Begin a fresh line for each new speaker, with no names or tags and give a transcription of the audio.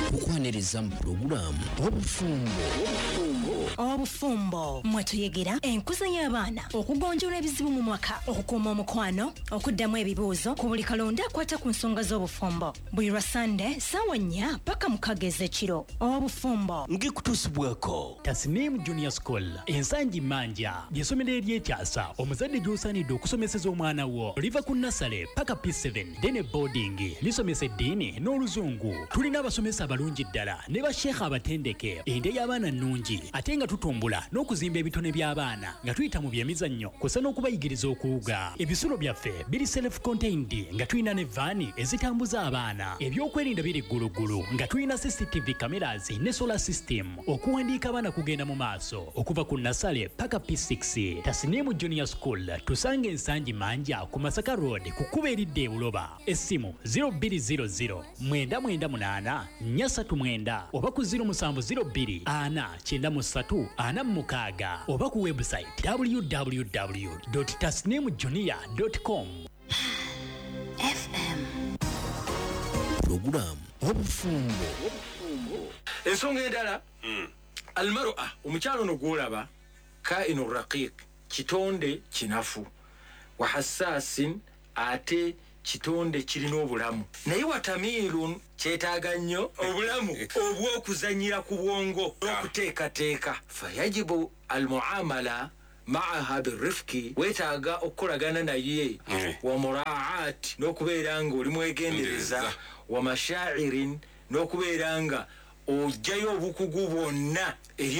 okwaniriza mu pulogulaamu
obufumbo mwetuyegera enkuza y'abaana okugonjoola ebizibu mu mwaka okukuuma omukwano okuddamu ebibuuzo ku buli kalonda akwata ku nsonga z'obufumbo buli lwa sande ssaawa 4 paka mukaaga ez'ekiro obufumbo
ngikutuusibwako Tasnim Junior School ensangi manja ly'essomero ery'ekyasa omuzadde gy'osaanidde okusomeseza omwana wo liva ku nasale paka P7 dene boarding lisomesa eddiini n'oluzungu tulina abasomesa abalungi ddala ne basheekha abatendeke ende y'abaana nnungi ate nga tutumbula n'okuzimba ebitone by'abaana nga tuyita mu byemizannyo kusa n'okubayigiriza okuwuga ebisulo byaffe biri self contained nga tulina ne vaani ezitambuza abaana ebyokwerinda biri ggulugulu nga tulina CCTV cameras ne solar system okuwandiika abaana kugenda mu maaso okuva ku nasale paka P6 Tasnim Junior School tusange ensangi manja ku Masaka Road ku kuba eridde Buloba essimu 0200 998 439 oba ku 0702 493 46 oba ku website www.tasnimjunior.com.
FM
pulogulaamu obufumbo
ensonga endala almar'a omukyalo no gwolaba kainu raqiq kitonde kinafu wa hassaasin ate kitonde kirina obulamu naye watamiirun kyetaaga nnyo obulamu obw'okuzanyira ku bwongo n'okuteekateeka fayajibu almuamala maaha birifki weetaaga okukolagana naye wa muraaat n'okubeera nga oli mwegendereza wa mashaa'irin n'okubeera nga ojjayo obukugu bwonna eri